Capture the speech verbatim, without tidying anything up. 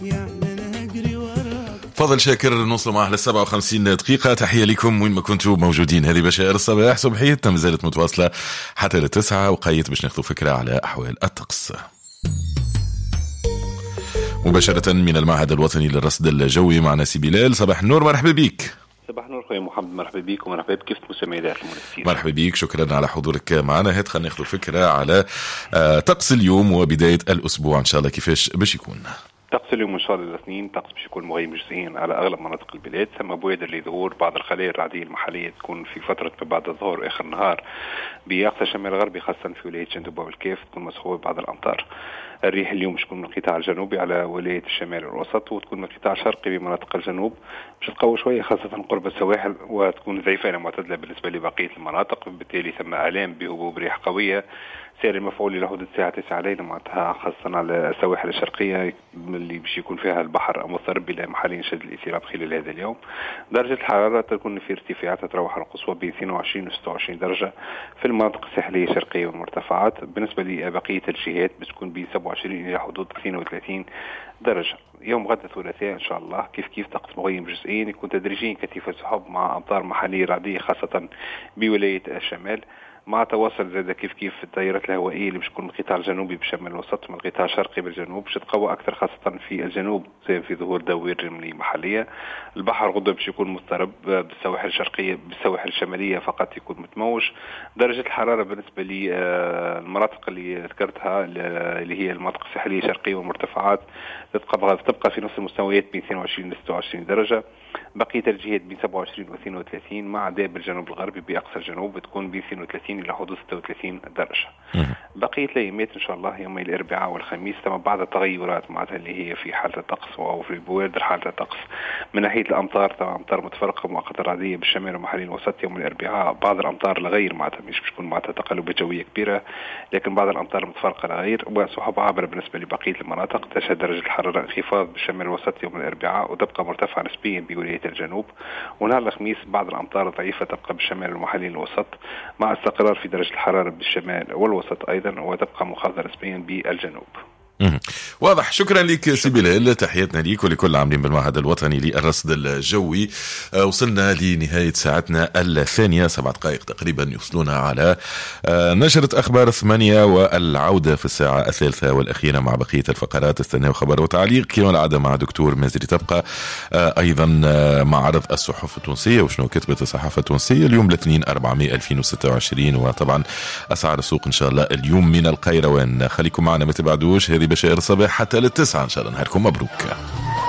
فضل شاكر نوصل معه للسبعة وخمسين دقيقة. تحية لكم وين ما كنتوا موجودين. هذه بشائر الصباح صبحيتنا مازالت متواصلة حتى للتسعة وقايت باش ناخذ فكرة على أحوال الطقس مباشرة من المعهد الوطني للرصد الجوي. معنا سي بلال. صباح النور، مرحبا بيك. صباح النور خويا محمد، مرحبا بيك ومرحبا بكيف مستمعينا المنسين. مرحبا بيك، شكرا على حضورك معنا. هات خلينا ناخذ فكرة على طقس اليوم وبداية الأسبوع إن شاء الله كيفاش باش يكون. طقس اليوم ان شاء الله الاثنين طقس باش يكون مغيم جزئيا على اغلب مناطق البلاد، ثم بوادر لظهور بعض الخلايا الرعديه المحليه تكون في فتره ما بعد الظهر واخر النهار باقصى شمال غربي خاصه في ولايه جندوبه والكيف تكون مصحوبه ببعض الامطار. الريح اليوم باش تكون من القطاع الجنوبي على ولايه الشمال الوسط وتكون من القطاع الشرقي بمناطق الجنوب باش تقوى شويه خاصه قرب السواحل وتكون ضعيفه الى معتدله بالنسبه لبقيه المناطق، بالتالي ثم اعلام بهبوب ريح قويه سير المفعول لحدود الساعة تسعة ليلا معناتها خاصة على السواحل الشرقية اللي باش يكون فيها البحر مضطرب إلى محل شد الاضطراب خلال هذا اليوم. درجة الحرارة تكون في ارتفاعات تتراوح القصوى بين اثنين وعشرين و ستة وعشرين درجة في المناطق الساحلية الشرقية والمرتفعات. بالنسبة لبقية الجهات بتكون بين سبعة وعشرين إلى حدود اثنين وثلاثين درجة. يوم غد الثلاثاء إن شاء الله كيف كيف طقس مغيم جزئيا يكون تدريجيا كثيف سحب مع أمطار محلية رعدية خاصة بولاية الشمال مع تواصل زاد كيف كيف التيارات الهوائية اللي باش تكون من القطاع الجنوبي بالشمال الوسط من القطاع الشرقي بالجنوب باش تقوى أكثر خاصة في الجنوب زي في ظهور دوائر رملية محلية. البحر غدا باش يكون مضطرب بالسواحل الشرقية بالسواحل الشمالية فقط يكون متموج. درجة الحرارة بالنسبة للمناطق اللي ذكرتها اللي هي المناطق الساحلية الشرقية والمرتفعات تبقى تبقى في نص المستويات بين اثنين وعشرين و ستة وعشرين درجة. بقية الجهات بين سبعة وعشرين و اثنين وثلاثين مع داب الجنوب الغربي بأقصى الجنوب بتكون بين اثنين وثلاثين إلى حدود ستة وثلاثين درجة. بقية الأيامات إن شاء الله يومي الأربعاء والخميس ثم بعض التغيرات معناتها اللي هي في حالة الطقس أو في بوادر حالة الطقس من ناحية الأمطار. طبعا أمطار متفرقة مؤقتة رعدية بالشمال ومحلي الوسط يوم الأربعاء. بعض الأمطار لغير معناتها مش بتكون معناتها تقلبات جوية كبيرة لكن بعض الأمطار متفرقة لغير وسحب عابرة بالنسبة لبقية المناطق. تشهد درجة الحرارة انخفاض بالشمال الوسط يوم الأربعاء وتبقى مرتفعة نسبيا بولاية الجنوب. ونهار الخميس بعض الأمطار ضعيفة تبقى بالشمال المحلي الوسط مع استقرار في درجة الحرارة بالشمال والوسط أيضا وتبقى منخفضة نسبيا بالجنوب. واضح. شكرا لك سي بلال، تحياتنا ليك ولكل عاملين بالمعهد الوطني للرصد الجوي. وصلنا لنهاية ساعتنا الثانية، سبع دقائق تقريبا يوصلونا على نشرة أخبار ثمانية والعودة في الساعة الثالثة والأخيرة مع بقية الفقرات. استناوا خبر وتعليق كما العادة مع دكتور مازري تبقى أيضا معرض الصحف التونسية وشنو كتبت الصحافة التونسية اليوم الاثنين أربعة مئة ألفين وستة وعشرين وطبعا أسعار السوق إن شاء الله اليوم من القيروان. خليكم معنا ما تبعدوش. هذه بشائر الصباح حتى للتسعة إن شاء الله. نهاركم مبروك.